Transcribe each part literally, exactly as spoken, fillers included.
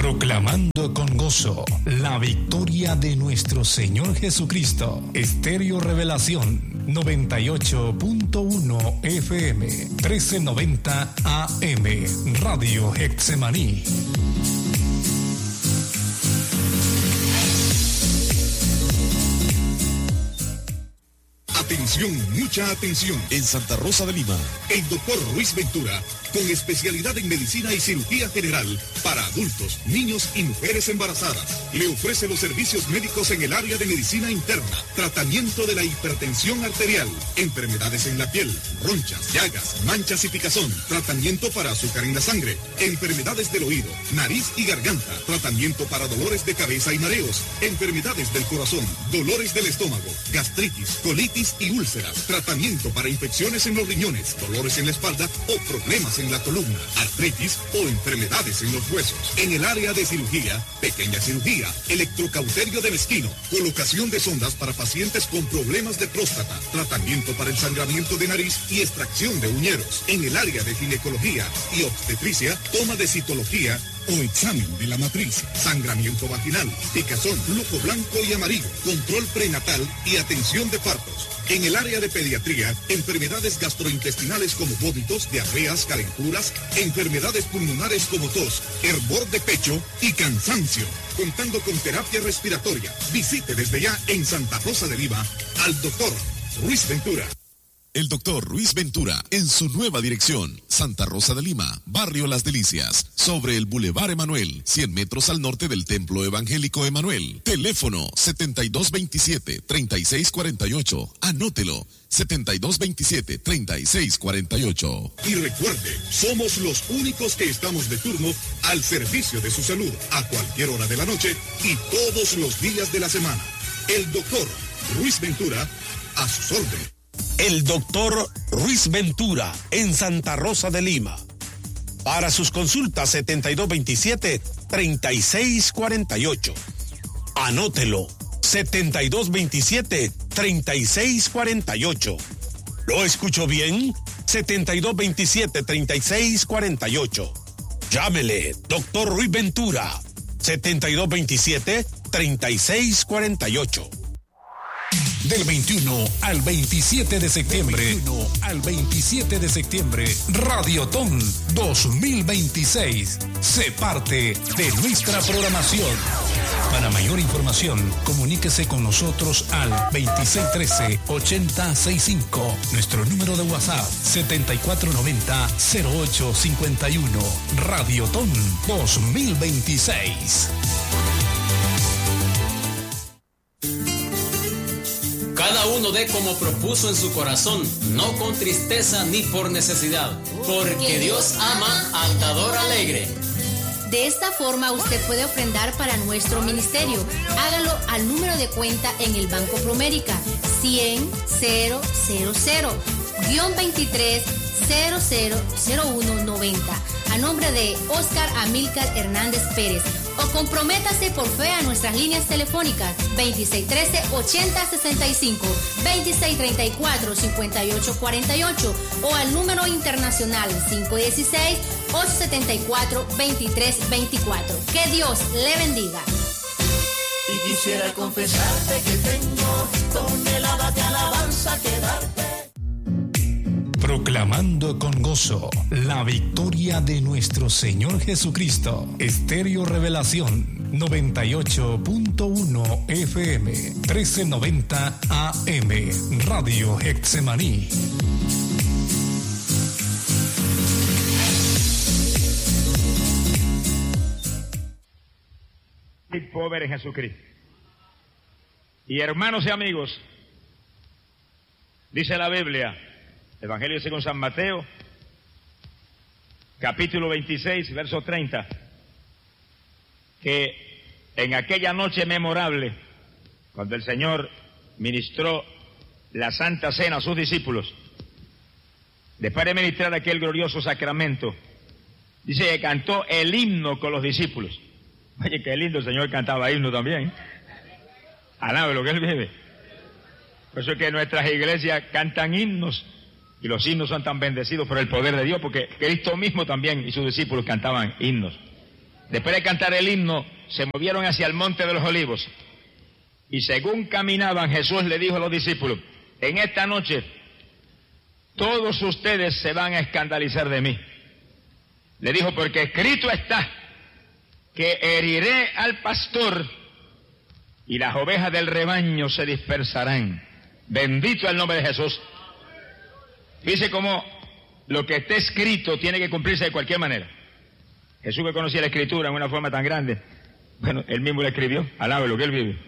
Proclamando con gozo la victoria de nuestro Señor Jesucristo. Estéreo Revelación noventa y ocho punto uno F M, trece noventa A M, Radio Getsemaní. Atención, mucha atención. En Santa Rosa de Lima, el doctor Ruiz Ventura, con especialidad en medicina y cirugía general para adultos, niños y mujeres embarazadas, le ofrece los servicios médicos en el área de medicina interna, tratamiento de la hipertensión arterial, enfermedades en la piel, ronchas, llagas, manchas y picazón, tratamiento para azúcar en la sangre, enfermedades del oído, nariz y garganta, tratamiento para dolores de cabeza y mareos, enfermedades del corazón, dolores del estómago, gastritis, colitis y úlceras, tratamiento para infecciones en los riñones, dolores en la espalda o problemas en la columna, artritis o enfermedades en los huesos. En el área de cirugía, pequeña cirugía, electrocauterio de mezquino, colocación de sondas para pacientes con problemas de próstata, tratamiento para el sangramiento de nariz y extracción de uñeros. En el área de ginecología y obstetricia, toma de citología o examen de la matriz, sangramiento vaginal, picazón, flujo blanco y amarillo, control prenatal y atención de partos. En el área de pediatría, enfermedades gastrointestinales como vómitos, diarreas, calenturas, enfermedades pulmonares como tos, hervor de pecho y cansancio. Contando con terapia respiratoria. Visite desde ya en Santa Rosa de Lima al doctor Ruiz Ventura. El doctor Ruiz Ventura, en su nueva dirección, Santa Rosa de Lima, Barrio Las Delicias, sobre el Boulevard Emanuel, cien metros al norte del Templo Evangélico Emanuel. Teléfono setenta y dos veintisiete, treinta y seis cuarenta y ocho. Anótelo, setenta y dos veintisiete, treinta y seis cuarenta y ocho. Y recuerde, somos los únicos que estamos de turno al servicio de su salud, a cualquier hora de la noche y todos los días de la semana. El doctor Ruiz Ventura, a sus órdenes. El doctor Ruiz Ventura, en Santa Rosa de Lima. Para sus consultas, setenta y dos veintisiete, treinta y seis cuarenta y ocho. Anótelo, setenta y dos veintisiete, treinta y seis cuarenta y ocho. ¿Lo escucho bien? setenta y dos veintisiete, treinta y seis cuarenta y ocho. Llámele, doctor Ruiz Ventura, setenta y dos veintisiete, treinta y seis cuarenta y ocho. Del veintiuno al veintisiete de septiembre, veintiuno al veintisiete de septiembre, Radiotón dos mil veintiséis, se parte de nuestra programación. Para mayor información, comuníquese con nosotros al veintiséis trece, ochenta sesenta y cinco. Nuestro número de WhatsApp, setenta y cuatro noventa, cero ocho cincuenta y uno. Radiotón dos mil veintiséis. Cada uno dé como propuso en su corazón, no con tristeza ni por necesidad, porque Dios ama al dador alegre. De esta forma usted puede ofrendar para nuestro ministerio. Hágalo al número de cuenta en el Banco Promérica, cien, cero, cero, cero, veintitrés, cero cero cero uno noventa, a nombre de Oscar Amílcar Hernández Pérez. O comprométase por fe a nuestras líneas telefónicas veintiséis trece, ochenta sesenta y cinco, veintiséis treinta y cuatro, cincuenta y ocho cuarenta y ocho o al número internacional cinco dieciséis, ocho setenta y cuatro, veintitrés veinticuatro. Que Dios le bendiga. Y quisiera confesarte que tengo toneladas de alabanza que darte. Proclamando con gozo la victoria de nuestro Señor Jesucristo. Estéreo Revelación noventa y ocho punto uno F M, trece noventa A M, Radio Getsemaní. Y pobre Jesucristo. Y hermanos y amigos, dice la Biblia, Evangelio según San Mateo, capítulo veintiséis, verso treinta, que en aquella noche memorable, cuando el Señor ministró la Santa Cena a sus discípulos, después de ministrar aquel glorioso sacramento, dice que cantó el himno con los discípulos. Oye, qué lindo, el Señor cantaba himno también. Alabe lo que Él vive. Por eso es que nuestras iglesias cantan himnos, y los himnos son tan bendecidos por el poder de Dios, porque Cristo mismo también y sus discípulos cantaban himnos. Después de cantar el himno, se movieron hacia el Monte de los Olivos. Y según caminaban, Jesús le dijo a los discípulos, en esta noche todos ustedes se van a escandalizar de mí. Le dijo, porque escrito está que heriré al pastor y las ovejas del rebaño se dispersarán. Bendito el nombre de Jesús. Fíjese cómo lo que está escrito tiene que cumplirse de cualquier manera. Jesús, que conocía la escritura en una forma tan grande, bueno, él mismo la escribió, alabe lo que él vive.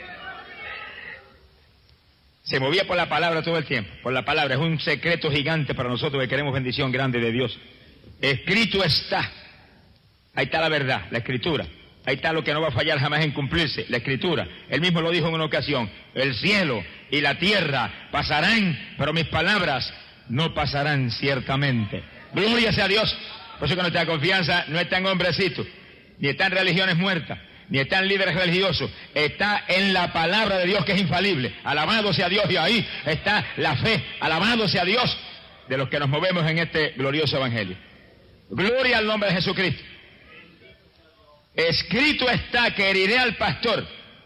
Se movía por la palabra todo el tiempo, por la palabra. Es un secreto gigante para nosotros que queremos bendición grande de Dios. Escrito está. Ahí está la verdad, la escritura. Ahí está lo que no va a fallar jamás en cumplirse, la escritura. Él mismo lo dijo en una ocasión, el cielo y la tierra pasarán, pero mis palabras no pasarán ciertamente. Gloria sea a Dios. Por eso que nuestra confianza no está en hombrecitos, ni está en religiones muertas, ni está en líderes religiosos, está en la palabra de Dios que es infalible. Alabado sea Dios, y ahí está la fe, alabado sea Dios, de los que nos movemos en este glorioso evangelio. Gloria al nombre de Jesucristo. Escrito está que heriré al pastor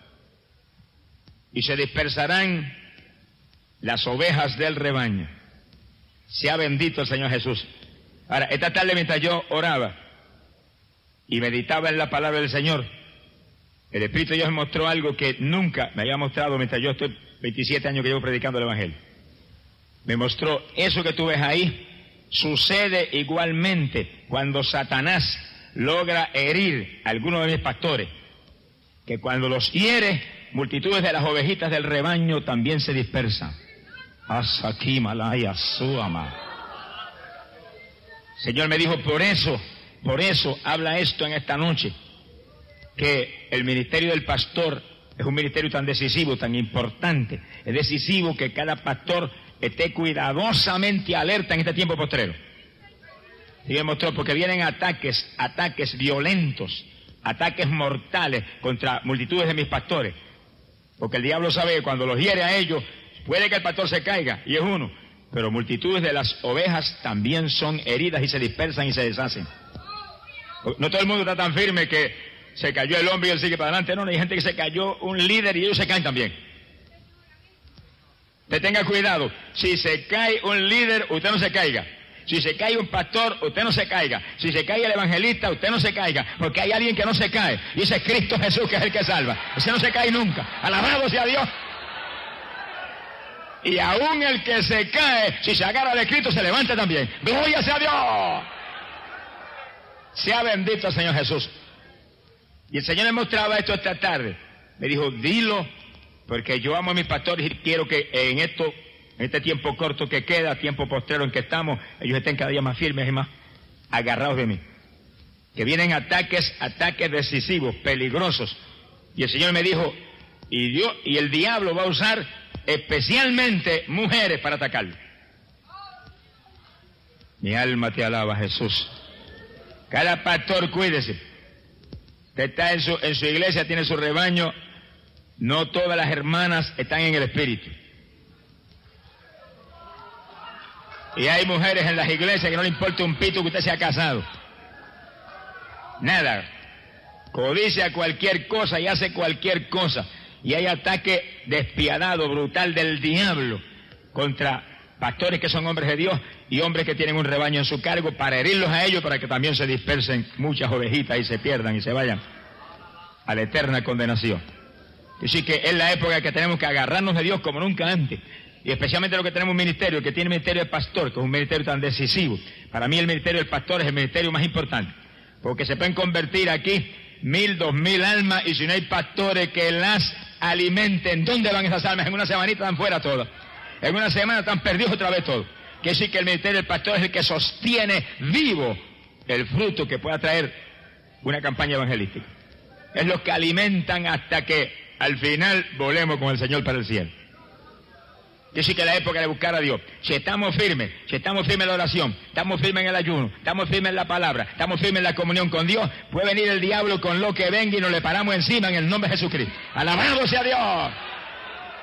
y se dispersarán las ovejas del rebaño. Sea bendito el Señor Jesús. Ahora, esta tarde mientras yo oraba y meditaba en la palabra del Señor, el Espíritu de Dios me mostró algo que nunca me había mostrado mientras yo estoy veintisiete años que llevo predicando el Evangelio. Me mostró eso que tú ves ahí, sucede igualmente cuando Satanás logra herir a alguno de mis pastores, que cuando los hiere, multitudes de las ovejitas del rebaño también se dispersan. Asaki malaya suama. Señor me dijo, por eso, por eso habla esto en esta noche, que el ministerio del pastor es un ministerio tan decisivo, tan importante. Es decisivo que cada pastor esté cuidadosamente alerta en este tiempo postrero. Y me mostró, porque vienen ataques, ataques violentos, ataques mortales contra multitudes de mis pastores. Porque el diablo sabe que cuando los hiere a ellos, puede que el pastor se caiga, y es uno, pero multitudes de las ovejas también son heridas y se dispersan y se deshacen. No todo el mundo está tan firme que se cayó el hombre y él sigue para adelante. No, no, hay gente que se cayó un líder y ellos se caen también. Usted tenga cuidado, si se cae un líder, usted no se caiga. Si se cae un pastor, usted no se caiga. Si se cae el evangelista, usted no se caiga. Porque hay alguien que no se cae. Y ese es Cristo Jesús, que es el que salva. Ese no se cae nunca. Alabado sea Dios. Y aún el que se cae, si se agarra de Cristo, se levanta también. ¡Gloria sea Dios! Sea bendito el Señor Jesús. Y el Señor me mostraba esto esta tarde. Me dijo, dilo, porque yo amo a mis pastores y quiero que en esto, en este tiempo corto que queda, tiempo postrero en que estamos, ellos estén cada día más firmes y más agarrados de mí. Que vienen ataques, ataques decisivos, peligrosos. Y el Señor me dijo, y Dios, y el diablo va a usar especialmente mujeres para atacarlo. Mi alma te alaba, Jesús. Cada pastor, cuídese. Usted está en su, en su iglesia, tiene su rebaño. No todas las hermanas están en el espíritu. Y hay mujeres en las iglesias que no le importa un pito que usted se ha casado. Nada. Codicia cualquier cosa y hace cualquier cosa. Y hay ataque despiadado, brutal del diablo contra pastores que son hombres de Dios y hombres que tienen un rebaño en su cargo, para herirlos a ellos, para que también se dispersen muchas ovejitas y se pierdan y se vayan a la eterna condenación. Así que es la época que tenemos que agarrarnos de Dios como nunca antes. Y especialmente lo que tenemos un ministerio, que tiene el ministerio del pastor, que es un ministerio tan decisivo. Para mí el ministerio del pastor es el ministerio más importante, porque se pueden convertir aquí mil, dos mil almas, y si no hay pastores que las alimenten, ¿dónde van esas almas? En una semanita están fuera todas. En una semana están perdidos otra vez todos. Quiere decir que el ministerio del pastor es el que sostiene vivo el fruto que pueda traer una campaña evangelística. Es los que alimentan hasta que al final volemos con el Señor para el cielo. Quiere decir que es la época de buscar a Dios. Si estamos firmes, si estamos firmes en la oración, estamos firmes en el ayuno, estamos firmes en la palabra, estamos firmes en la comunión con Dios, puede venir el diablo con lo que venga y nos le paramos encima en el nombre de Jesucristo. ¡Alabado sea Dios!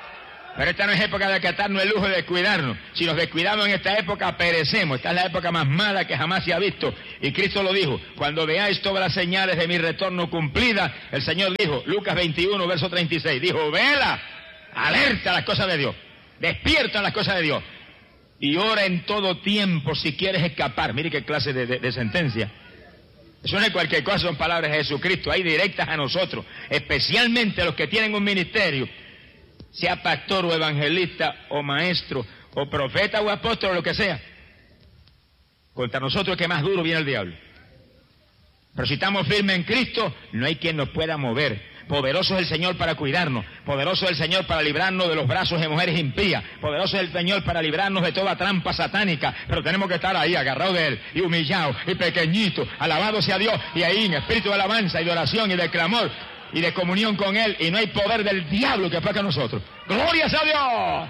Pero esta no es época de acatarnos el lujo de descuidarnos. Si nos descuidamos en esta época, perecemos. Esta es la época más mala que jamás se ha visto. Y Cristo lo dijo, cuando veáis todas las señales de mi retorno cumplidas, el Señor dijo, Lucas veintiuno, verso treinta y seis, dijo, vela, alerta a las cosas de Dios, despierta a las cosas de Dios, y ora en todo tiempo si quieres escapar. Mire qué clase de, de, de sentencia. Eso no es cualquier cosa, son palabras de Jesucristo, hay directas a nosotros, especialmente a los que tienen un ministerio, sea pastor o evangelista o maestro o profeta o apóstol o lo que sea. Contra nosotros que más duro viene el diablo. Pero si estamos firmes en Cristo, no hay quien nos pueda mover. Poderoso es el Señor para cuidarnos, poderoso es el Señor para librarnos de los brazos de mujeres impías, poderoso es el Señor para librarnos de toda trampa satánica, pero tenemos que estar ahí agarrados de Él, y humillados, y pequeñitos, alabado sea Dios, y ahí en espíritu de alabanza y de oración y de clamor, y de comunión con Él, y no hay poder del diablo que aplaque a nosotros. ¡Gloria a Dios!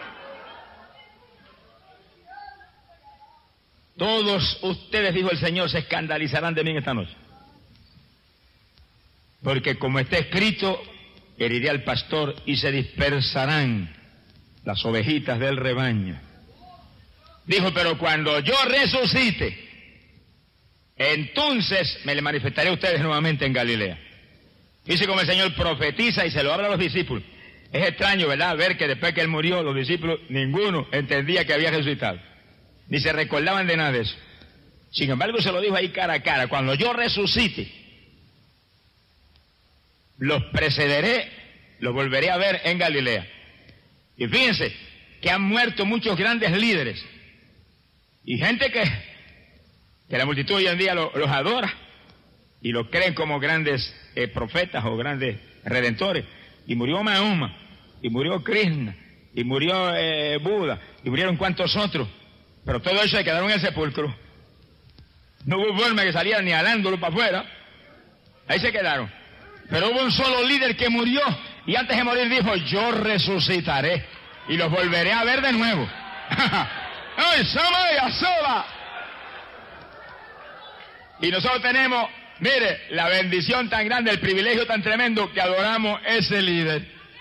Todos ustedes, dijo el Señor, se escandalizarán de mí en esta noche. Porque como está escrito, heriré al pastor y se dispersarán las ovejitas del rebaño. Dijo, pero cuando yo resucite, entonces me le manifestaré a ustedes nuevamente en Galilea. Dice como el Señor profetiza y se lo habla a los discípulos. Es extraño, ¿verdad?, ver que después que Él murió, los discípulos, ninguno entendía que había resucitado. Ni se recordaban de nada de eso. Sin embargo, se lo dijo ahí cara a cara. Cuando yo resucite, los precederé, los volveré a ver en Galilea. Y fíjense que han muerto muchos grandes líderes. Y gente que, que la multitud hoy en día lo, los adora. Y los creen como grandes eh, profetas o grandes redentores. Y murió Mahoma, y murió Krishna, y murió eh, Buda, y murieron cuantos otros. Pero todo eso se quedaron en el sepulcro. No hubo forma que salieran ni alándolo para afuera. Ahí se quedaron. Pero hubo un solo líder que murió, y antes de morir dijo, yo resucitaré, y los volveré a ver de nuevo. ¡Ay, Samaya, sola! Y nosotros tenemos, mire, la bendición tan grande, el privilegio tan tremendo que adoramos ese líder.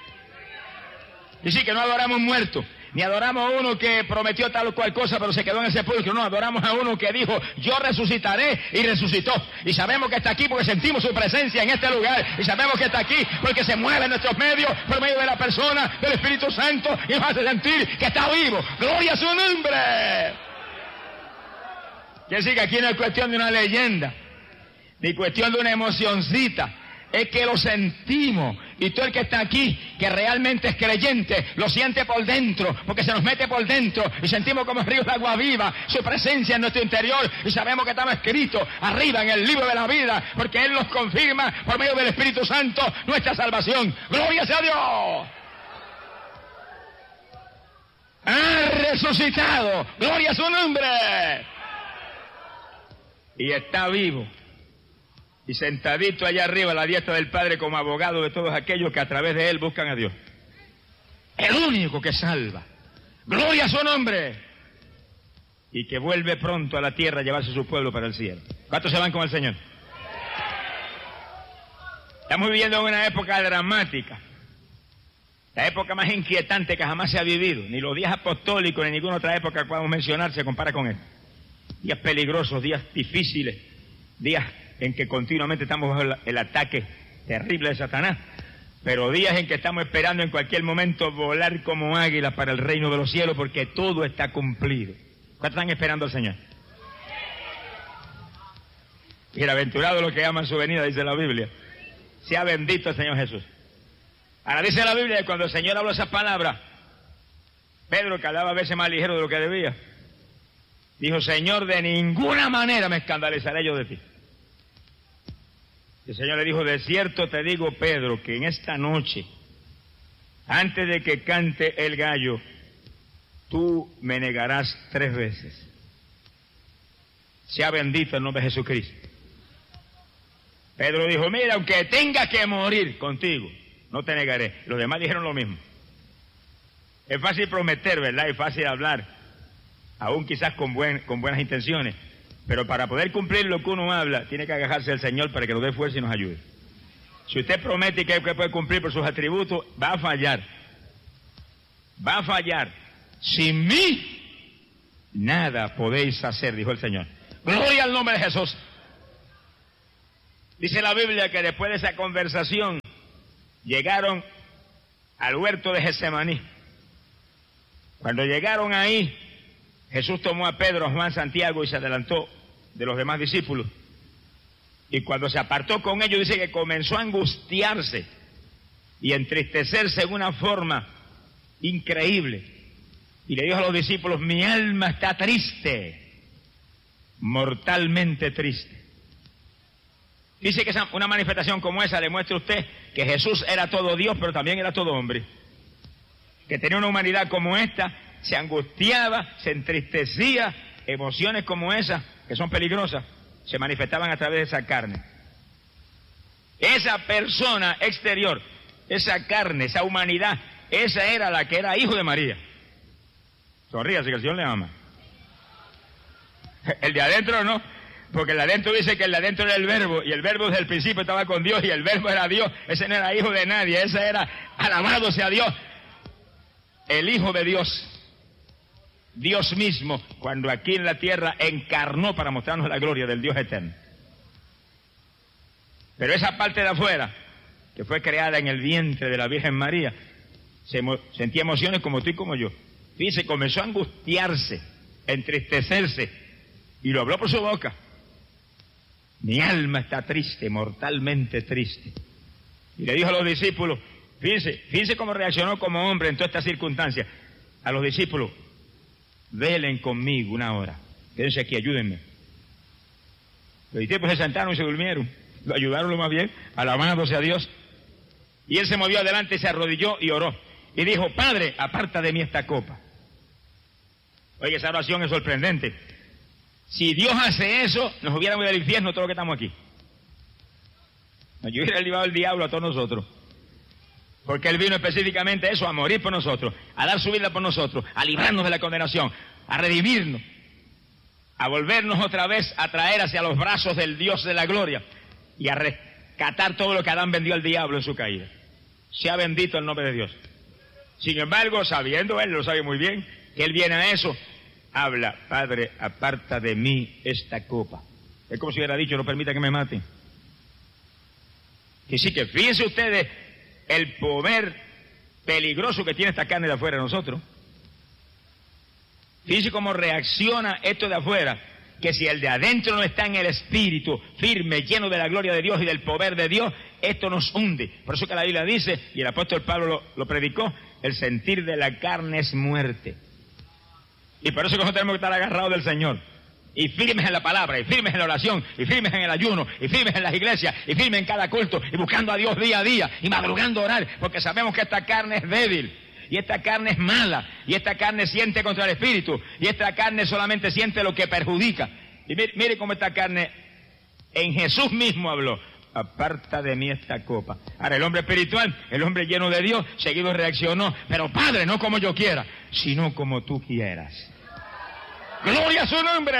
Y sí, que no adoramos muertos, ni adoramos a uno que prometió tal o cual cosa pero se quedó en el sepulcro. No, adoramos a uno que dijo, yo resucitaré, y resucitó. Y sabemos que está aquí porque sentimos su presencia en este lugar. Y sabemos que está aquí porque se mueve en nuestros medios por medio de la persona del Espíritu Santo y nos hace sentir que está vivo. ¡Gloria a su nombre! Quiere decir que aquí no es cuestión de una leyenda, ni cuestión de una emocioncita. Es que lo sentimos, y todo el que está aquí, que realmente es creyente, lo siente por dentro, porque se nos mete por dentro, y sentimos como ríos de agua viva, su presencia en nuestro interior, y sabemos que estamos escritos arriba en el libro de la vida, porque Él nos confirma por medio del Espíritu Santo nuestra salvación. ¡Gloria sea a Dios! ¡Ha resucitado! ¡Gloria a su nombre! Y está vivo. Y sentadito allá arriba a la diestra del Padre como abogado de todos aquellos que a través de Él buscan a Dios. El único que salva. ¡Gloria a su nombre! Y que vuelve pronto a la tierra a llevarse su pueblo para el cielo. ¿Cuántos se van con el Señor? Estamos viviendo en una época dramática. La época más inquietante que jamás se ha vivido. Ni los días apostólicos ni ninguna otra época que podamos mencionar se compara con él. Días peligrosos, días difíciles, días en que continuamente estamos bajo el, el ataque terrible de Satanás, pero días en que estamos esperando en cualquier momento volar como águilas para el reino de los cielos, porque todo está cumplido. ¿Cuántos están esperando al Señor? Bienaventurado los que aman su venida, dice la Biblia. Sea bendito el Señor Jesús. Ahora dice la Biblia que cuando el Señor habló esas palabras, Pedro, que hablaba a veces más ligero de lo que debía, dijo, Señor, de ninguna manera me escandalizaré yo de ti. El Señor le dijo, de cierto te digo, Pedro, que en esta noche, antes de que cante el gallo, tú me negarás tres veces. Sea bendito el nombre de Jesucristo. Pedro dijo, mira, aunque tenga que morir contigo, no te negaré. Los demás dijeron lo mismo. Es fácil prometer, ¿verdad? Es fácil hablar, aún quizás con, buen, con buenas intenciones. Pero para poder cumplir lo que uno habla, tiene que agajarse al Señor para que nos dé fuerza y nos ayude. Si usted promete que puede cumplir por sus atributos, va a fallar. va a fallar. Sin mí, nada podéis hacer, dijo el Señor. Gloria al nombre de Jesús. Dice la Biblia que después de esa conversación, llegaron al huerto de Getsemaní. Cuando llegaron ahí, Jesús tomó a Pedro, a Juan, Santiago y se adelantó de los demás discípulos. Y cuando se apartó con ellos, dice que comenzó a angustiarse y entristecerse en una forma increíble. Y le dijo a los discípulos: mi alma está triste, mortalmente triste. Dice que esa, una manifestación como esa le muestra a usted que Jesús era todo Dios, pero también era todo hombre. Que tenía una humanidad como esta, se angustiaba, se entristecía, emociones como esas, que son peligrosas, se manifestaban a través de esa carne. Esa persona exterior, esa carne, esa humanidad, esa era la que era hijo de María. Sonríase, que el Señor le ama. El de adentro no, porque el de adentro dice que el de adentro era el verbo, y el verbo desde el principio estaba con Dios, y el verbo era Dios. Ese no era hijo de nadie, ese era, alabado sea Dios, el Hijo de Dios. Dios mismo, cuando aquí en la tierra encarnó para mostrarnos la gloria del Dios eterno. Pero esa parte de afuera, que fue creada en el vientre de la Virgen María, se emo- sentía emociones como tú y como yo. Dice, comenzó a angustiarse, a entristecerse, y lo habló por su boca. Mi alma está triste, mortalmente triste. Y le dijo a los discípulos, fíjense, fíjense cómo reaccionó como hombre en toda esta circunstancia. A los discípulos: velen conmigo una hora, quédense aquí, ayúdenme. Los discípulos se sentaron y se durmieron. Lo ayudaron lo más bien, alabado sea Dios. Y él se movió adelante, se arrodilló y oró. Y dijo: Padre, aparta de mí esta copa. Oye, esa oración es sorprendente. Si Dios hace eso, nos hubiéramos ido al infierno todos los que estamos aquí. Nos hubiera llevado el diablo a todos nosotros. Porque Él vino específicamente a eso, a morir por nosotros, a dar su vida por nosotros, a librarnos de la condenación, a redimirnos, a volvernos otra vez a traer hacia los brazos del Dios de la gloria y a rescatar todo lo que Adán vendió al diablo en su caída. Sea bendito el nombre de Dios. Sin embargo, sabiendo Él, lo sabe muy bien, que Él viene a eso, habla: Padre, aparta de mí esta copa. Es como si hubiera dicho: no permita que me maten. Que sí, que fíjense ustedes el poder peligroso que tiene esta carne de afuera de nosotros. Fíjense cómo reacciona esto de afuera, que si el de adentro no está en el espíritu, firme, lleno de la gloria de Dios y del poder de Dios, esto nos hunde. Por eso que la Biblia dice, y el apóstol Pablo lo, lo predicó, el sentir de la carne es muerte. Y por eso que nosotros tenemos que estar agarrados del Señor, y firmes en la palabra, y firmes en la oración, y firmes en el ayuno, y firmes en las iglesias, y firmes en cada culto, y buscando a Dios día a día, y madrugando a orar, porque sabemos que esta carne es débil, y esta carne es mala, y esta carne siente contra el espíritu, y esta carne solamente siente lo que perjudica. Y mire, mire cómo esta carne en Jesús mismo habló: aparta de mí esta copa. Ahora el hombre espiritual, el hombre lleno de Dios, seguido reaccionó: pero Padre, no como yo quiera, sino como tú quieras. ¡Gloria a su nombre!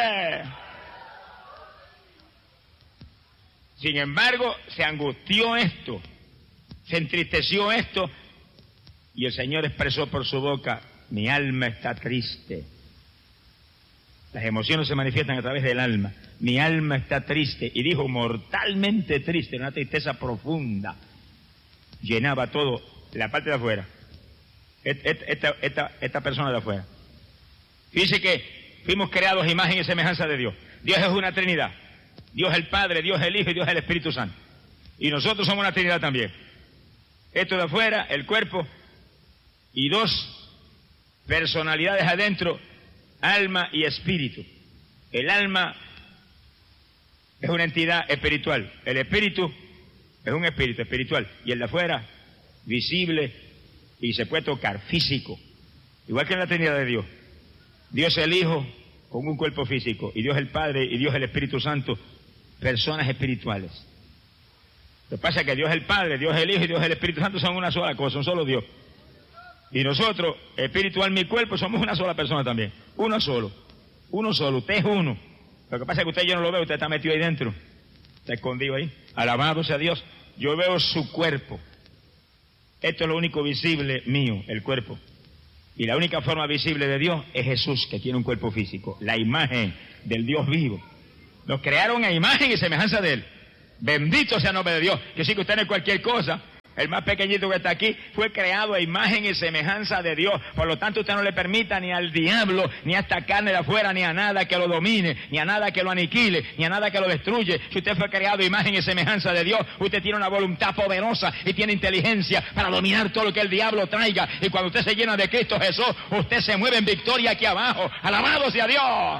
Sin embargo, se angustió esto, se entristeció esto, y el Señor expresó por su boca: mi alma está triste. Las emociones se manifiestan a través del alma. Mi alma está triste. Y dijo: mortalmente triste, una tristeza profunda. Llenaba todo, la parte de afuera. Esta, esta, esta persona de afuera. Fíjese que fuimos creados a imagen y semejanza de Dios. Dios es una Trinidad. Dios el Padre, Dios el Hijo y Dios el Espíritu Santo. Y nosotros somos una Trinidad también. Esto de afuera, el cuerpo, y dos personalidades adentro, alma y espíritu. El alma es una entidad espiritual. El espíritu es un espíritu espiritual. Y el de afuera, visible y se puede tocar, físico. Igual que en la Trinidad de Dios. Dios el Hijo con un cuerpo físico, y Dios el Padre y Dios el Espíritu Santo, personas espirituales. Lo que pasa es que Dios el Padre, Dios el Hijo y Dios el Espíritu Santo son una sola cosa, un solo Dios. Y nosotros, espíritu, alma y cuerpo, somos una sola persona también. Uno solo. Uno solo. Usted es uno. Lo que pasa es que usted yo no lo veo, usted está metido ahí dentro. Está escondido ahí. Alabado sea Dios. Yo veo su cuerpo. Esto es lo único visible mío, el cuerpo. Y la única forma visible de Dios es Jesús, que tiene un cuerpo físico, la imagen del Dios vivo. Nos crearon a imagen y semejanza de Él. Bendito sea el nombre de Dios. Que sí que usted no es cualquier cosa. El más pequeñito que está aquí fue creado a imagen y semejanza de Dios. Por lo tanto, usted no le permita ni al diablo, ni a esta carne de afuera, ni a nada que lo domine, ni a nada que lo aniquile, ni a nada que lo destruye. Si usted fue creado a imagen y semejanza de Dios, usted tiene una voluntad poderosa y tiene inteligencia para dominar todo lo que el diablo traiga. Y cuando usted se llena de Cristo Jesús, usted se mueve en victoria aquí abajo. ¡Alabado sea Dios!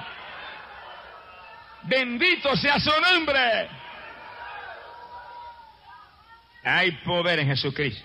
¡Bendito sea su nombre! Hay poder en Jesucristo.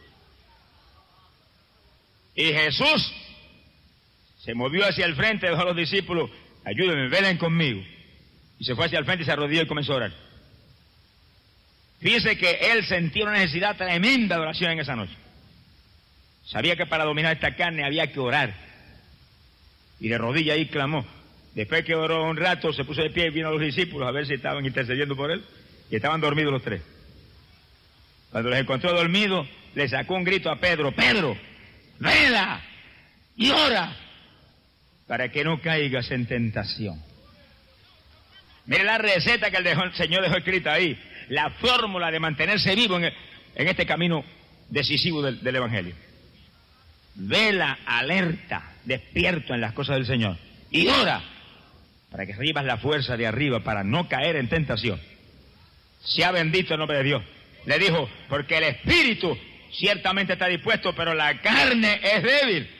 Y Jesús se movió hacia el frente, dejó a los discípulos, ayúdenme, velen conmigo. Y se fue hacia el frente y se arrodilló y comenzó a orar. Fíjense que él sentía una necesidad tremenda de oración en esa noche. Sabía que para dominar esta carne había que orar. Y de rodillas ahí clamó. Después que oró un rato, se puso de pie y vino a los discípulos a ver si estaban intercediendo por él. Y estaban dormidos los tres. Cuando los encontró dormidos, le sacó un grito a Pedro: Pedro, vela y ora para que no caigas en tentación. Mire la receta que el, dejó, el Señor dejó escrita ahí, la fórmula de mantenerse vivo en, el, en este camino decisivo del, del Evangelio. Vela, alerta, despierto en las cosas del Señor y ora para que recibas la fuerza de arriba para no caer en tentación. Sea bendito el nombre de Dios. Le dijo, porque el espíritu ciertamente está dispuesto, pero la carne es débil.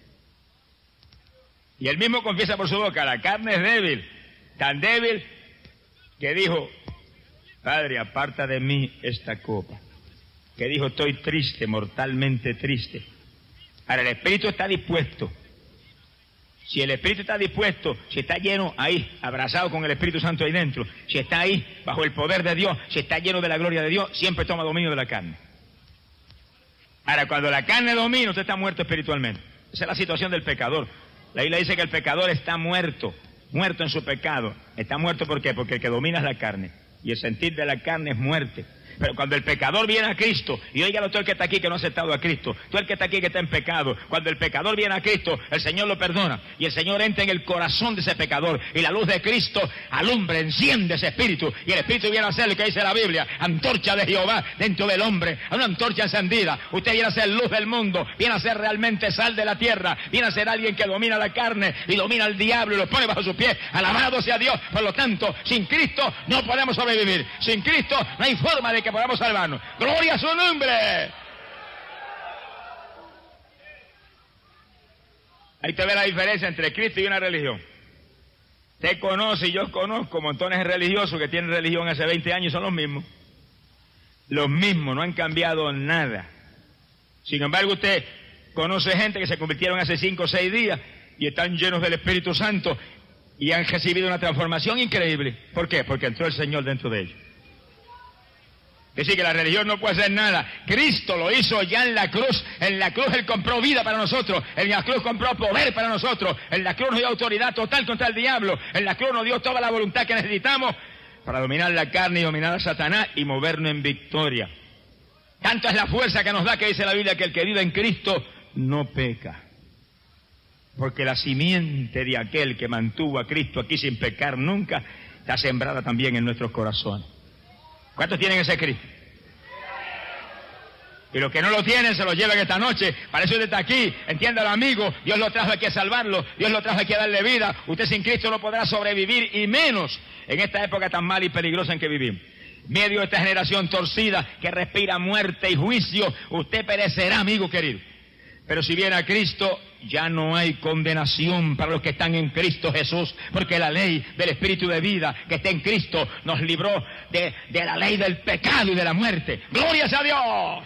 Y él mismo confiesa por su boca, la carne es débil, tan débil que dijo, Padre, aparta de mí esta copa. Que dijo, estoy triste, mortalmente triste. Ahora, el espíritu está dispuesto. Si el Espíritu está dispuesto, si está lleno ahí, abrazado con el Espíritu Santo ahí dentro, si está ahí bajo el poder de Dios, si está lleno de la gloria de Dios, siempre toma dominio de la carne. Ahora, cuando la carne domina, usted está muerto espiritualmente. Esa es la situación del pecador. La Biblia dice que el pecador está muerto, muerto en su pecado. Está muerto ¿por qué? Porque el que domina es la carne. Y el sentir de la carne es muerte. Pero cuando el pecador viene a Cristo, y oígalo todo el que está aquí que no ha aceptado a Cristo, todo el que está aquí que está en pecado, cuando el pecador viene a Cristo, el Señor lo perdona, y el Señor entra en el corazón de ese pecador, y la luz de Cristo alumbra, enciende ese espíritu, y el espíritu viene a ser lo que dice la Biblia, antorcha de Jehová dentro del hombre, una antorcha encendida. Usted viene a ser luz del mundo, viene a ser realmente sal de la tierra, viene a ser alguien que domina la carne, y domina al diablo, y lo pone bajo sus pies. Alabado sea Dios. Por lo tanto, sin Cristo no podemos sobrevivir, sin Cristo no hay forma de que podamos salvarnos. ¡Gloria a su nombre! Ahí te ve la diferencia entre Cristo y una religión. Usted conoce y yo conozco montones de religiosos que tienen religión hace veinte años y son los mismos. Los mismos, no han cambiado nada. Sin embargo, usted conoce gente que se convirtieron hace cinco o seis días y están llenos del Espíritu Santo y han recibido una transformación increíble. ¿Por qué? Porque entró el Señor dentro de ellos. Es decir, que la religión no puede hacer nada. Cristo lo hizo ya en la cruz. En la cruz Él compró vida para nosotros. En la cruz compró poder para nosotros. En la cruz nos dio autoridad total contra el diablo. En la cruz nos dio toda la voluntad que necesitamos para dominar la carne y dominar a Satanás y movernos en victoria. Tanto es la fuerza que nos da que dice la Biblia que el que vive en Cristo no peca. Porque la simiente de aquel que mantuvo a Cristo aquí sin pecar nunca está sembrada también en nuestros corazones. ¿Cuántos tienen ese Cristo? Y los que no lo tienen se lo llevan esta noche. Para eso usted está aquí. Entiéndalo, amigo. Dios lo trajo aquí a salvarlo. Dios lo trajo aquí a darle vida. Usted sin Cristo no podrá sobrevivir, y menos en esta época tan mala y peligrosa en que vivimos. Medio de esta generación torcida que respira muerte y juicio, usted perecerá, amigo querido. Pero si viene a Cristo, ya no hay condenación para los que están en Cristo Jesús, porque la ley del Espíritu de vida que está en Cristo nos libró de, de la ley del pecado y de la muerte. ¡Gloria a Dios!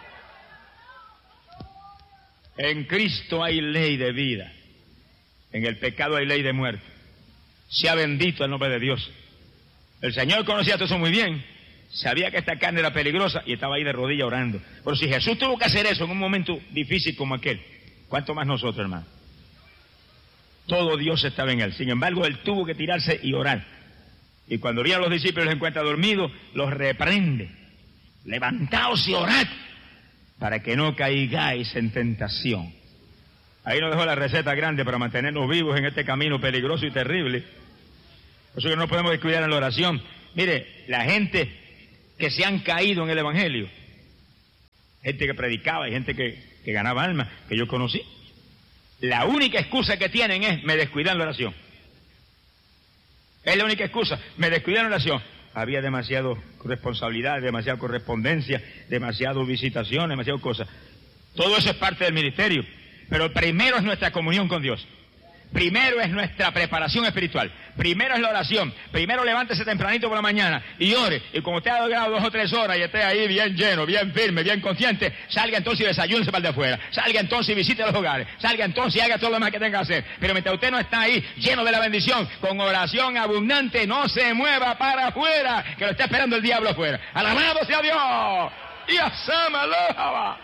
En Cristo hay ley de vida, en el pecado hay ley de muerte. Sea bendito el nombre de Dios. El Señor conocía todo eso muy bien. Sabía que esta carne era peligrosa y estaba ahí de rodillas orando. Pero si Jesús tuvo que hacer eso en un momento difícil como aquel, ¿cuánto más nosotros, hermano? Todo Dios estaba en él. Sin embargo, él tuvo que tirarse y orar. Y cuando vienen los discípulos y los encuentra dormidos, los reprende. Levantaos y orad para que no caigáis en tentación. Ahí nos dejó la receta grande para mantenernos vivos en este camino peligroso y terrible. Por eso que no podemos descuidar en la oración. Mire, la gente que se han caído en el Evangelio, gente que predicaba y gente que, que ganaba almas, que yo conocí, la única excusa que tienen es, me descuidé en la oración. Es la única excusa, me descuidé en la oración. Había demasiado responsabilidad, demasiada correspondencia, demasiado visitación, demasiadas cosas. Todo eso es parte del ministerio. Pero primero es nuestra comunión con Dios. Primero es nuestra preparación espiritual. Primero es la oración. Primero levántese tempranito por la mañana y ore. Y como usted ha logrado dos o tres horas y esté ahí bien lleno, bien firme, bien consciente, salga entonces y desayúnese para el de afuera. Salga entonces y visite los hogares. Salga entonces y haga todo lo demás que tenga que hacer. Pero mientras usted no está ahí, lleno de la bendición, con oración abundante, no se mueva para afuera, que lo está esperando el diablo afuera. ¡Alabado sea Dios! ¡Y asámalo!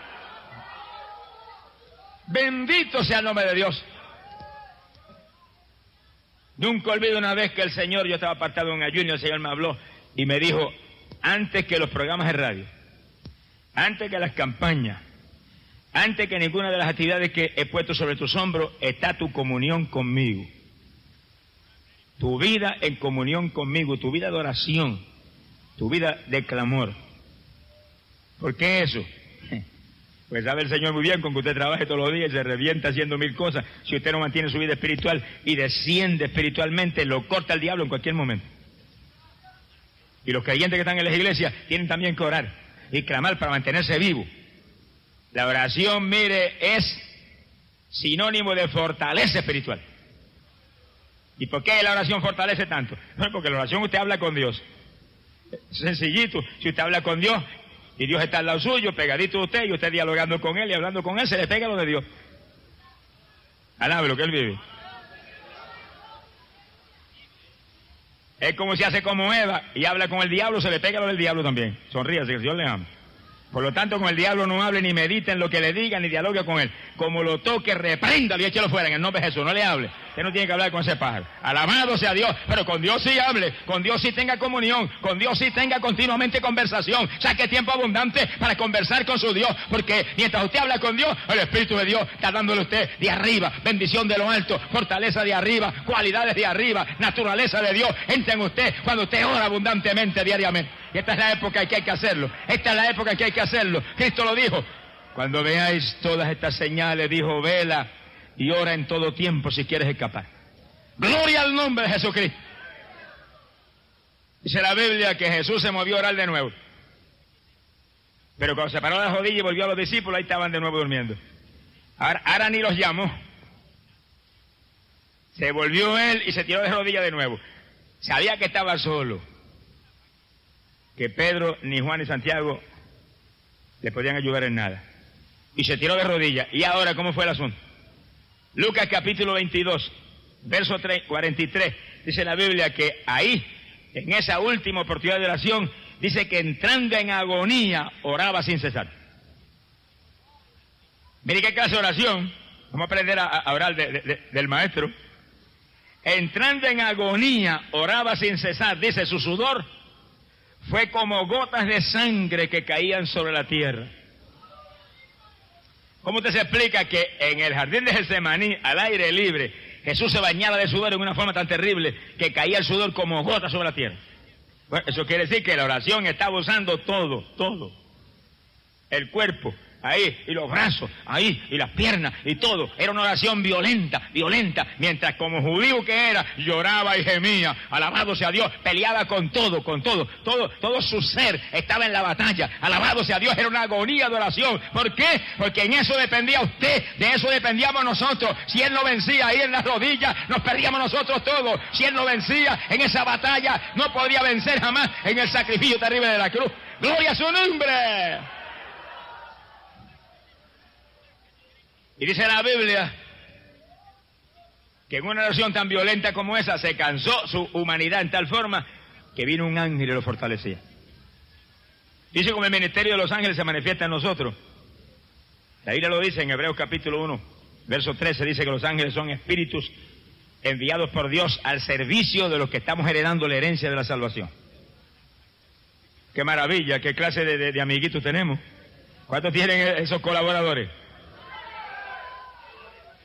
Bendito sea el nombre de Dios. Nunca olvido una vez que el Señor, yo estaba apartado en un ayuno y el Señor me habló y me dijo, antes que los programas de radio, antes que las campañas, antes que ninguna de las actividades que he puesto sobre tus hombros, está tu comunión conmigo. Tu vida en comunión conmigo, tu vida de oración, tu vida de clamor. ¿Por qué eso? Pues sabe el Señor muy bien, con que usted trabaje todos los días y se revienta haciendo mil cosas, si usted no mantiene su vida espiritual y desciende espiritualmente, lo corta el diablo en cualquier momento. Y los creyentes que están en las iglesias tienen también que orar y clamar para mantenerse vivos. La oración, mire, es sinónimo de fortaleza espiritual. ¿Y por qué la oración fortalece tanto? Bueno, porque la oración usted habla con Dios. Sencillito, si usted habla con Dios, y Dios está al lado suyo, pegadito de usted, y usted dialogando con Él y hablando con Él, se le pega lo de Dios. Alabe lo que Él vive. Es como si hace como Eva y habla con el diablo, se le pega lo del diablo también. Sonríase, que el Señor le ama. Por lo tanto, con el diablo no hable, ni medite en lo que le diga, ni dialogue con él. Como lo toque, repréndalo y échalo fuera en el nombre de Jesús. No le hable. Usted no tiene que hablar con ese pájaro. Alabado sea Dios. Pero con Dios sí hable. Con Dios sí tenga comunión. Con Dios sí tenga continuamente conversación. Saque tiempo abundante para conversar con su Dios. Porque mientras usted habla con Dios, el Espíritu de Dios está dándole a usted de arriba, bendición de lo alto, fortaleza de arriba, cualidades de arriba, naturaleza de Dios. Entra en usted cuando usted ora abundantemente diariamente. Y esta es la época en que hay que hacerlo. Esta es la época en que hay que hacerlo. Cristo lo dijo. Cuando veáis todas estas señales, dijo, vela y ora en todo tiempo si quieres escapar. Gloria al nombre de Jesucristo. Dice la Biblia que Jesús se movió a orar de nuevo. Pero cuando se paró de las rodillas y volvió a los discípulos, ahí estaban de nuevo durmiendo. Ahora, ahora ni los llamó. Se volvió él y se tiró de rodillas de nuevo. Sabía que estaba solo. Que Pedro, ni Juan, ni Santiago le podían ayudar en nada. Y se tiró de rodillas. ¿Y ahora cómo fue el asunto? Lucas capítulo veintidós, verso cuarenta y tres, dice la Biblia que ahí, en esa última oportunidad de oración, dice que entrando en agonía, oraba sin cesar. Mire qué clase de oración. Vamos a aprender a, a orar de, de, de, del maestro. Entrando en agonía, oraba sin cesar. Dice, su sudor fue como gotas de sangre que caían sobre la tierra. ¿Cómo usted se explica que en el jardín de Getsemaní, al aire libre, Jesús se bañaba de sudor en una forma tan terrible que caía el sudor como gotas sobre la tierra? Bueno, eso quiere decir que la oración estaba usando todo, todo. El cuerpo, ahí, y los brazos, ahí, y las piernas, y todo. Era una oración violenta, violenta, mientras como judío que era, lloraba y gemía, alabado sea Dios, peleaba con todo, con todo, todo, todo su ser estaba en la batalla, alabado sea Dios, era una agonía de oración. ¿Por qué? Porque en eso dependía usted, de eso dependíamos nosotros. Si Él no vencía ahí en las rodillas, nos perdíamos nosotros todos. Si Él no vencía en esa batalla, no podría vencer jamás en el sacrificio terrible de la cruz. ¡Gloria a su nombre! Y dice la Biblia que en una oración tan violenta como esa se cansó su humanidad en tal forma que vino un ángel y lo fortalecía. Dice como el ministerio de los ángeles se manifiesta en nosotros. La Biblia lo dice en Hebreos capítulo uno, verso trece, dice que los ángeles son espíritus enviados por Dios al servicio de los que estamos heredando la herencia de la salvación. Qué maravilla, qué clase de, de, de amiguitos tenemos. ¿Cuántos tienen esos colaboradores?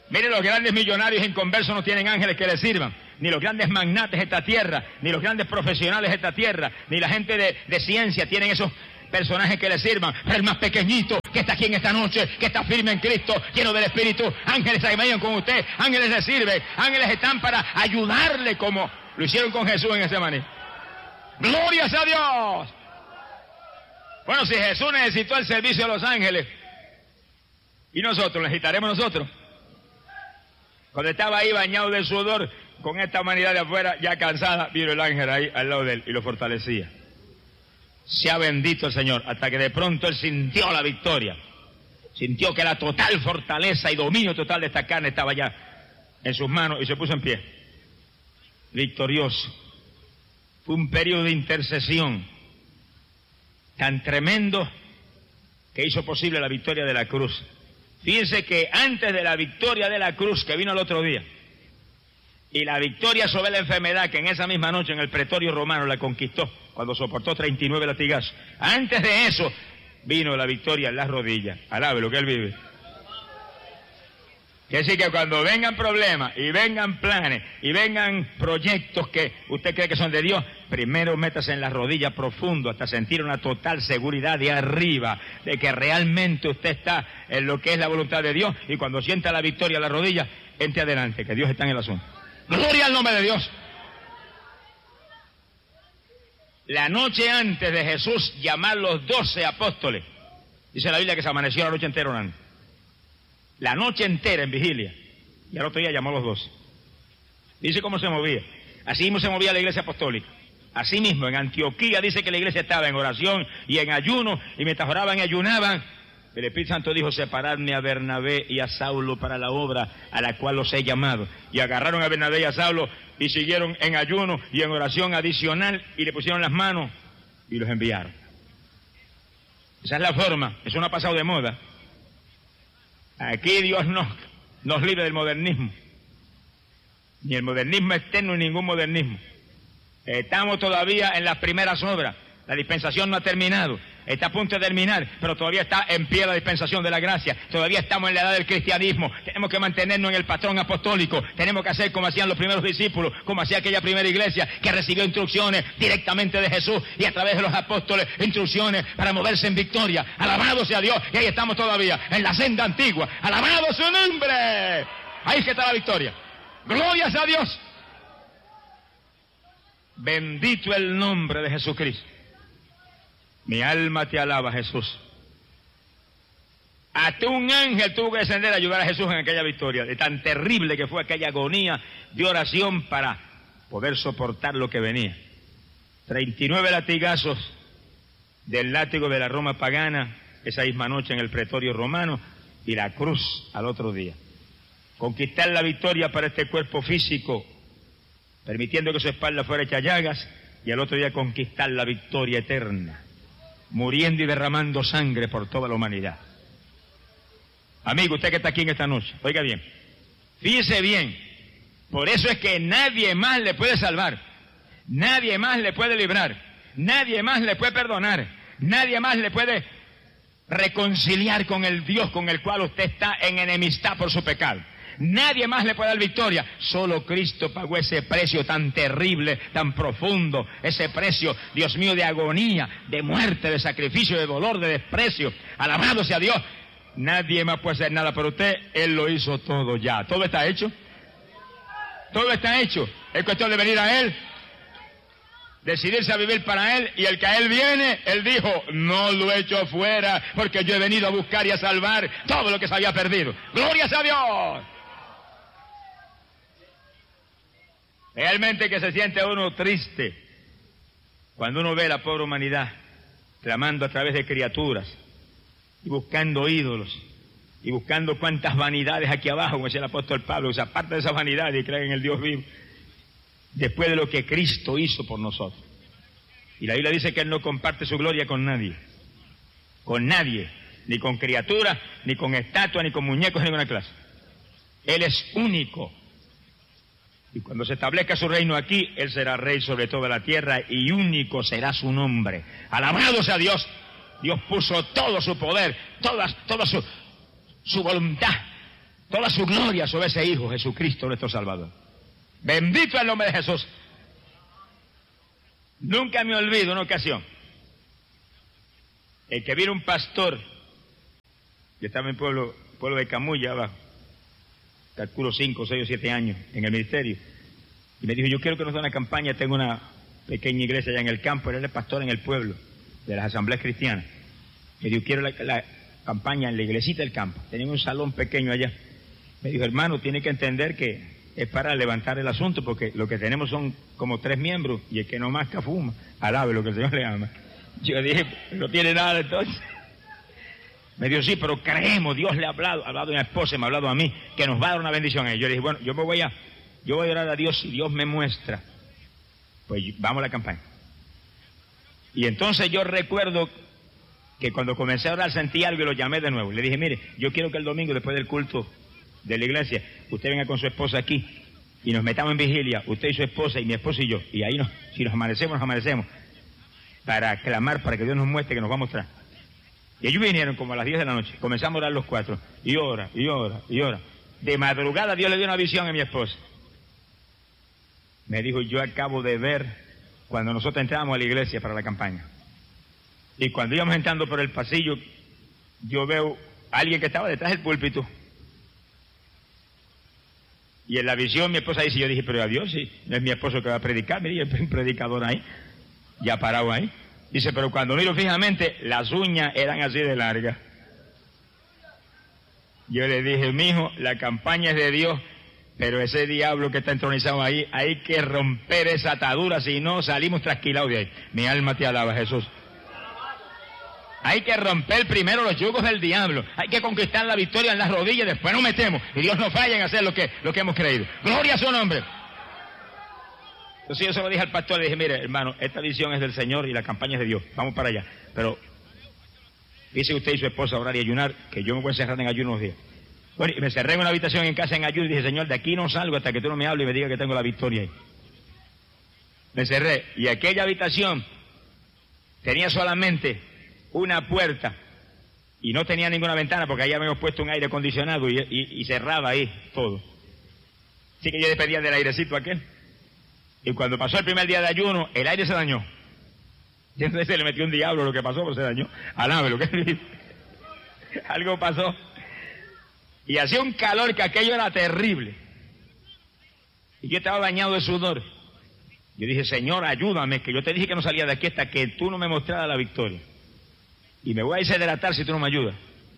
Mire, los grandes millonarios inconversos no tienen ángeles que les sirvan, ni los grandes magnates de esta tierra, ni los grandes profesionales de esta tierra, ni la gente de, de ciencia tienen esos personajes que les sirvan. Pero el más pequeñito que está aquí en esta noche, que está firme en Cristo, lleno del Espíritu, ángeles se vayan con usted, ángeles le sirven, ángeles están para ayudarle como lo hicieron con Jesús en ese maní. ¡Glorias a Dios! Bueno, si Jesús necesitó el servicio de los ángeles, ¿y nosotros necesitaremos nosotros? Cuando estaba ahí bañado de sudor, con esta humanidad de afuera, ya cansada, vino el ángel ahí al lado de él y lo fortalecía. Sea bendito el Señor, hasta que de pronto él sintió la victoria. Sintió que la total fortaleza y dominio total de esta carne estaba ya en sus manos y se puso en pie. Victorioso. Fue un periodo de intercesión tan tremendo que hizo posible la victoria de la cruz. Fíjense que antes de la victoria de la cruz, que vino el otro día, y la victoria sobre la enfermedad, que en esa misma noche en el pretorio romano la conquistó, cuando soportó treinta y nueve latigazos, antes de eso vino la victoria en las rodillas. Alabe lo que él vive. Quiere decir que cuando vengan problemas y vengan planes y vengan proyectos que usted cree que son de Dios, primero métase en las rodillas profundo hasta sentir una total seguridad de arriba de que realmente usted está en lo que es la voluntad de Dios, y cuando sienta la victoria en las rodillas, entre adelante, que Dios está en el asunto. ¡Gloria al nombre de Dios! La noche antes de Jesús llamar los doce apóstoles, dice la Biblia que se amaneció la noche entera orando. La noche entera en vigilia. Y al otro día llamó a los doce. Dice cómo se movía. Así mismo se movía la iglesia apostólica. Así mismo en Antioquía dice que la iglesia estaba en oración y en ayuno, y mientras oraban y ayunaban, el Espíritu Santo dijo: separadme a Bernabé y a Saulo para la obra a la cual los he llamado. Y agarraron a Bernabé y a Saulo y siguieron en ayuno y en oración adicional y le pusieron las manos y los enviaron. Esa es la forma. Eso no ha pasado de moda. Aquí Dios nos, nos libre del modernismo. Ni el modernismo externo ni ningún modernismo. Estamos todavía en las primeras obras. La dispensación no ha terminado. Está a punto de terminar, pero todavía está en pie la dispensación de la gracia. Todavía estamos en la edad del cristianismo. Tenemos que mantenernos en el patrón apostólico. Tenemos que hacer como hacían los primeros discípulos, como hacía aquella primera iglesia que recibió instrucciones directamente de Jesús y a través de los apóstoles, instrucciones para moverse en victoria. Alabado sea Dios. Y ahí estamos todavía, en la senda antigua. ¡Alabado su nombre! Ahí es que está la victoria. ¡Glorias a Dios! Bendito el nombre de Jesucristo. Mi alma te alaba, Jesús. Hasta un ángel tuvo que descender a ayudar a Jesús en aquella victoria, de tan terrible que fue aquella agonía de oración para poder soportar lo que venía. treinta y nueve latigazos del látigo de la Roma pagana esa misma noche en el pretorio romano, y la cruz al otro día. Conquistar la victoria para este cuerpo físico, permitiendo que su espalda fuera hecha llagas, y al otro día conquistar la victoria eterna, muriendo y derramando sangre por toda la humanidad. Amigo, usted que está aquí en esta noche, oiga bien, fíjese bien, por eso es que nadie más le puede salvar, nadie más le puede librar, nadie más le puede perdonar, nadie más le puede reconciliar con el Dios con el cual usted está en enemistad por su pecado. Nadie más le puede dar victoria. Solo Cristo pagó ese precio tan terrible, tan profundo, ese precio, Dios mío, de agonía, de muerte, de sacrificio, de dolor, de desprecio. Alabado sea Dios. Nadie más puede hacer nada por usted. Él lo hizo todo ya. Todo está hecho. Todo está hecho. Es cuestión de venir a Él, decidirse a vivir para Él, y el que a Él viene, Él dijo: no lo echo fuera, porque yo he venido a buscar y a salvar todo lo que se había perdido. ¡Glorias a Dios! Realmente que se siente uno triste cuando uno ve la pobre humanidad clamando a través de criaturas y buscando ídolos y buscando cuantas vanidades aquí abajo, como decía el apóstol Pablo, o sea, aparte de esa vanidad y creen en el Dios vivo, después de lo que Cristo hizo por nosotros. Y la Biblia dice que Él no comparte su gloria con nadie, con nadie, ni con criaturas, ni con estatuas, ni con muñecos, ni con ninguna clase. Él es único. Y cuando se establezca su reino aquí, Él será rey sobre toda la tierra, y único será su nombre. Alabado sea Dios. Dios puso todo su poder, toda, toda su, su voluntad toda su gloria sobre ese Hijo, Jesucristo, nuestro Salvador. Bendito el nombre de Jesús. Nunca me olvido una ocasión en que vino un pastor, yo estaba en el pueblo, pueblo de Camuya abajo, calculo cinco, seis o siete años en el ministerio, y me dijo, yo quiero que nos dé una campaña, tengo una pequeña iglesia allá en el campo, él es el pastor en el pueblo, de las asambleas cristianas. Me dijo, quiero la, la campaña en la iglesita del campo, tenemos un salón pequeño allá. Me dijo, hermano, tiene que entender que es para levantar el asunto, porque lo que tenemos son como tres miembros, y el que no masca fuma, alabe lo que el Señor le ama. Yo dije, no tiene nada entonces. Me dijo, sí, pero creemos, Dios le ha hablado, ha hablado a mi esposa, me ha hablado a mí, que nos va a dar una bendición a él. Yo le dije, bueno, yo me voy a, yo voy a orar a Dios, si Dios me muestra, pues vamos a la campaña. Y entonces yo recuerdo que cuando comencé a orar sentí algo y lo llamé de nuevo. Le dije, mire, yo quiero que el domingo, después del culto de la iglesia, usted venga con su esposa aquí y nos metamos en vigilia, usted y su esposa y mi esposa y yo, y ahí nos, si nos amanecemos, nos amanecemos, para clamar, para que Dios nos muestre, que nos va a mostrar. Y ellos vinieron como a las diez de la noche, comenzamos a orar los cuatro, y ora, y ora, y ora. De madrugada Dios le dio una visión a mi esposa. Me dijo, yo acabo de ver cuando nosotros entrábamos a la iglesia para la campaña. Y cuando íbamos entrando por el pasillo, yo veo a alguien que estaba detrás del púlpito. Y en la visión mi esposa dice, yo dije, pero adiós, si no es mi esposo que va a predicar, mire, hay un predicador ahí, ya parado ahí. Dice, pero cuando miro fijamente, las uñas eran así de largas. Yo le dije, mijo, la campaña es de Dios, pero ese diablo que está entronizado ahí, hay que romper esa atadura, si no salimos trasquilados de ahí. Mi alma te alaba, Jesús. Hay que romper primero los yugos del diablo. Hay que conquistar la victoria en las rodillas, después nos metemos. Y Dios nos falla en hacer lo que, lo que hemos creído. Gloria a su nombre. Entonces yo se lo dije al pastor, le dije, mire, hermano, esta visión es del Señor y la campaña es de Dios. Vamos para allá. Pero dice usted y su esposa a orar y ayunar, que yo me voy a cerrar en ayuno unos días. Bueno, y me cerré en una habitación en casa en ayuno y dije, Señor, de aquí no salgo hasta que tú no me hables y me digas que tengo la victoria ahí. Me cerré. Y aquella habitación tenía solamente una puerta y no tenía ninguna ventana porque ahí habíamos puesto un aire acondicionado y, y, y cerraba ahí todo. Así que yo dependía del airecito aquel. Y cuando pasó el primer día de ayuno, el aire se dañó. Y entonces se le metió un diablo lo que pasó, pero se dañó. Alabe lo que dice. Algo pasó. Y hacía un calor que aquello era terrible. Y yo estaba bañado de sudor. Yo dije, Señor, ayúdame, que yo te dije que no salía de aquí hasta que tú no me mostraras la victoria. Y me voy a deshidratar si tú no me ayudas.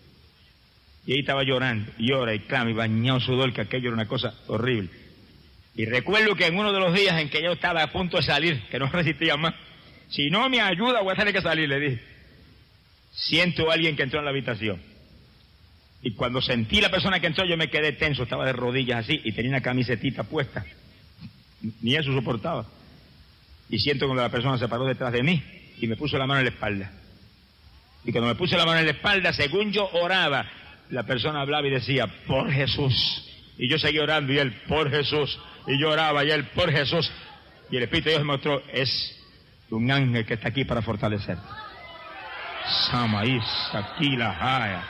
Y ahí estaba llorando, y llora, y clama, y bañado sudor, que aquello era una cosa horrible. Y recuerdo que en uno de los días en que yo estaba a punto de salir, que no resistía más, si no me ayuda voy a tener que salir, le dije. Siento a alguien que entró en la habitación. Y cuando sentí la persona que entró, yo me quedé tenso, estaba de rodillas así, y tenía una camisetita puesta. Ni eso soportaba. Y siento cuando la persona se paró detrás de mí, y me puso la mano en la espalda. Y cuando me puse la mano en la espalda, según yo oraba, la persona hablaba y decía, por Jesús. Y yo seguía orando, y él, por Jesús. Y yo oraba, y él, por Jesús. Y el Espíritu de Dios me mostró, es un ángel que está aquí para fortalecerte. Samaís, aquí la jaya.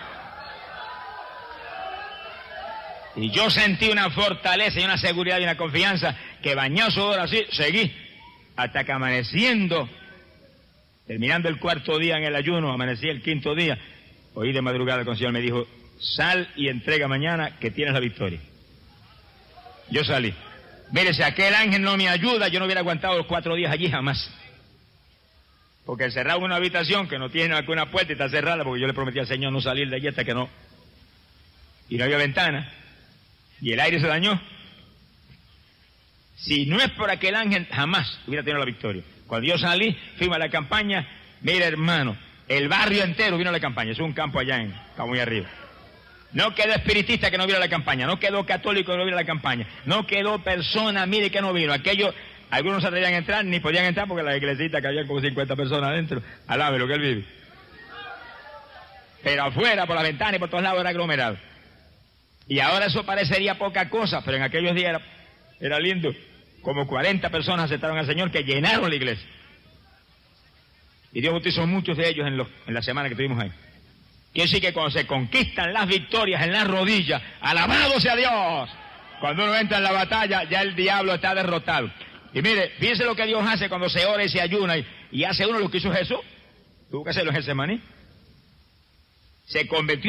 Y yo sentí una fortaleza y una seguridad y una confianza que bañó su hora así, seguí, hasta que amaneciendo, terminando el cuarto día en el ayuno, amanecí el quinto día, oí de madrugada que el Señor me dijo, sal y entrega mañana que tienes la victoria. Yo salí. Mire, si aquel ángel no me ayuda, yo no hubiera aguantado los cuatro días allí jamás. Porque encerrado en una habitación que no tiene alguna puerta y está cerrada, porque yo le prometí al Señor no salir de allí hasta que no. Y no había ventana. Y el aire se dañó. Si no es por aquel ángel, jamás hubiera tenido la victoria. Cuando yo salí, fuimos a la campaña, mira hermano, el barrio entero vino a la campaña. Es un campo allá en, está muy arriba. No quedó espiritista que no vino a la campaña, no quedó católico que no vino a la campaña, no quedó persona, mire que no vino. Aquello, algunos no se atrevían a entrar, ni podían entrar porque la iglesita que había como cincuenta personas adentro, alabe lo que él vive. Pero afuera, por la ventana y por todos lados era aglomerado. Y ahora eso parecería poca cosa, pero en aquellos días era, era lindo. Como cuarenta personas aceptaron al Señor que llenaron la iglesia. Y Dios bautizó muchos de ellos en, los, en la semana que estuvimos ahí. Quiere decir que cuando se conquistan las victorias en las rodillas, alabado sea Dios, cuando uno entra en la batalla, ya el diablo está derrotado. Y mire, fíjense lo que Dios hace cuando se ora y se ayuna y, y hace uno lo que hizo Jesús. Tuvo que hacerlo en Getsemaní. Se convirtió